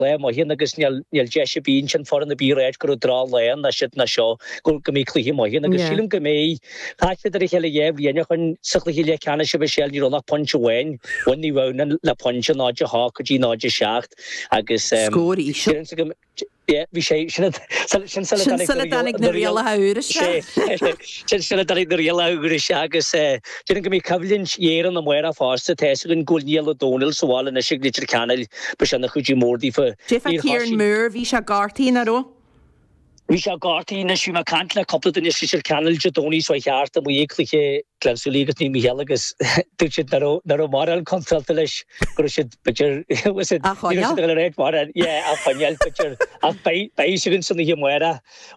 le má hin agus níl de bín sin for na bí réid go drá lean na si na seo go mé chluhí má hin agus sílim go mé chaid chéile éh líine chun sachlahíile cena se bhil ní nach ponthain bhain ní bhna le ponse náide há go dtí náide seach agus scóí vi sé danig na réala haúra sé danig na réala haúra se agus go mé cablinn éan na muir a fásta tegann goníal a dónil sála na signature canal be se na chudí mórdí fa. Jefa céan múr hí se gartíí na ró? Vi se gartíí na siúma cantla coppla in signature canal jadóní so cheart a mu écliche Glensulígus ní mihélagus tu na mar consulta leis go si picture réit mar a fanel picture a siginn san hi muera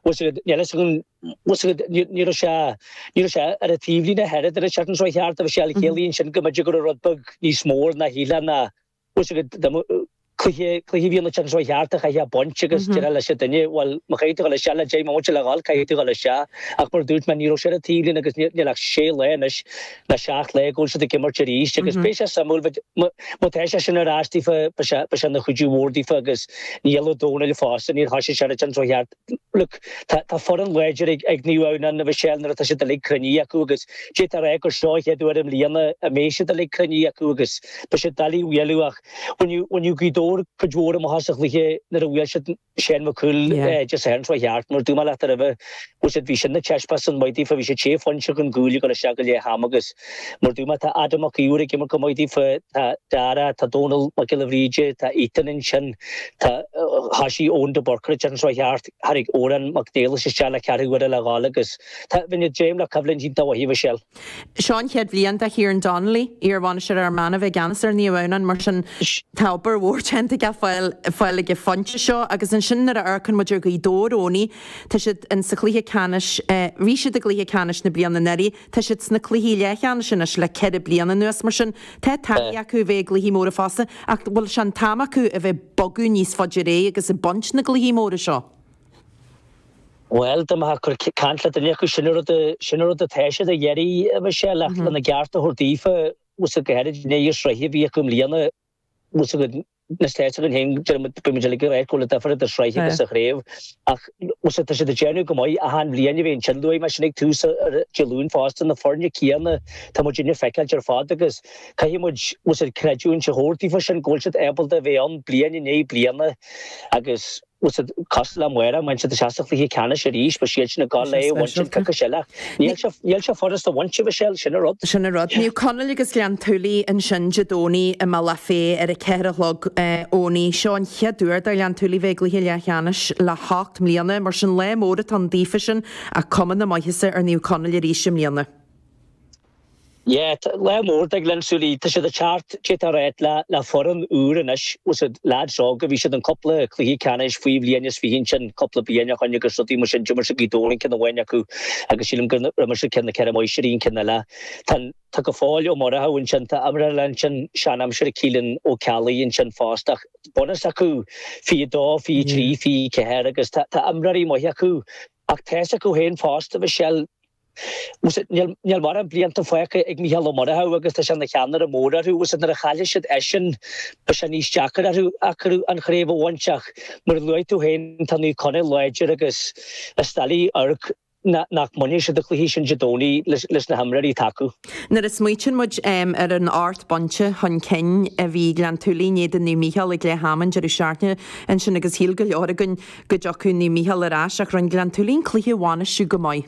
ní se ar a tílí na head a setan so cheart a se chelín sin go go rodbug ní smór na híla na Chluhí na chan soart a bonsegus lei se danne wal maché le se le dé mo leáil caiú le se ach mar dút man ní se a tílín agus ní le sé leis na seach le go se gimmer rí agus bé samú te sin arátí se na chuúórdí agus níl dóna le fásta ní has se chan soart tá for an leidir ag níána na bh sena a se le cruní acugus sé a ré gur seohéú am líana a méise a le cruní acugus be se dalí uúach wniu gidó Kajor Mahasakli Shen Makul just hand for Yart Murtuma Latareva was it vision the chashpas and mighty for Visha Chef on Chukan Guli got a Shagali Hamagus Murtuma ta Adamakuri Kimakamiti for Dara ta Donald Makilavrije ta Eton and Shen ta Hashi owned the Borkrich and Yart Harik Oran McDale Shala Carry with a Lagalagus when you James La Kavlin Hinta Hiva Shell Sean Hedlianta here in Donnelly Irvan Shar man of a Ganser Neoan and Merchant Tauber War Chenta file ge fonte seo agus an sin ar arcan muidir go dóróní tá si an sa chluthe canis rí si a gluthe canis na blianana neri tá si sna cluhí lechan sin le cead blianana nuas mar sin te taí acu bheith gluhí móra fása ach bhfuil sean tam acu a bheith bogu níos fodgeré agus a bont na gluhí móra seo. Well, the Mahakar can't let the Niku Shinur the Tasha, the Yeri, Michelle, and the Garta Hordifa was a garage near Shrahi, Liana was a good. Na steitsen hen bimige reit go for de schreiche is a greef was het de genu go mai a han bliene we chendoi machinig tú geloon fast in de forne kierne ta mo je fekkel jer fadegus ka hi was het kreun se horti for goldset apple de we an bliene ne bliene agus was het kastla muera man se de chasafli canna ríis be na gal lei one kakashella Niel se forest one chibel Shinnerod New Connelligus gan tulí an sin jadóní a malafé ar a ceirelog óní Seán cheadúir dar lean tulí vegli hiile cheannis le 8 mlíana mar sin le móra an dífisin a cuman na maithise ar New Connelli ríis mlíana. Yeah, le mór ag Glensulí tá sé a chart chéta réit le foran úranis was it lad soga bhí sé an coppla chluhí canis faoi bblianas fi hin sin coppla bíine chuine gur sotí mar sin jumar se gidórin cin bhaine acu agus sílim gur mar se cinna ceir moisirín cinna le tá go fáil ó mar a hain sin tá amra len sin seanam se cílan ó calaíonn sin fástach bonas acu fi dó fi trí fi cehéir agus tá amraí mai acu ach teis acu héin fásta bh shell was it Niel mar an blianta foicha ag mi hel mar agus tá na cheanar a móra was it na a chaile siid esin be se níos Jackar acu an chréh bhaintseach mar luú hen tan ní conne leidir agus a stalí arc nach money se de chluhí sin jadóní leis na hamraí tacu. Na is smuitin mud ar an art bonse chun cin a bhí Glantulí néad an ní Michael ag le haman jeú seaartne an sin agus híl go leorgan go deachú ní Michael arás ach ran Glantulín cluhí bhána siú go mai.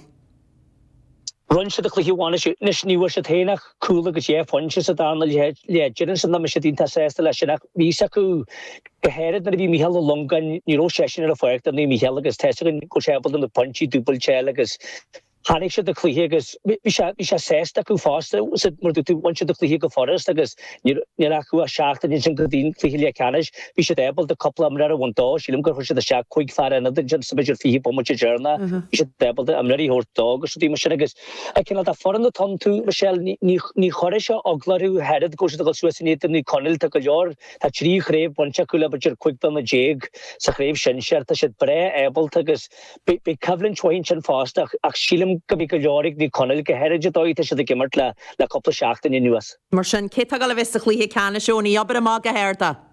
Run se de chluhíháine nis níhar se ténach coolla agus é fonse a dána leidir san na me sé dínta sésta lei sinach ví acu gohéad na bhí Michael longan níró sesin ar a foicht ní Michael agus tegan go sebal an na ponchi dúbalché agus Hannig se de chluhí agus vi se sésta acu fásta mar tú want se de chluhí go forest agus ní acu a seachta sin go dín chluhí canis vi se débal de coppla am ar a bhaintá sílim gur se de se chuig far an gin sa beidir fihi bom jarna vi se débal de am raí hortá agus dí mar sin agus a cin a foran na tom tú Michelle ní choir se aglarú head go se go suasnéit ní conil te go leor tá trí chréh bonse cula beidir chuig ban na jéig sa chréh sin seart a se bre ébal agus be caflin choin sin fásta ach sílim go bhí go leorig ní conil go heirid dóid se gimmart le coppla seachtain in nuas. Mar sin cé gal a bheits a chluthe canna seoní aber a má go héirta.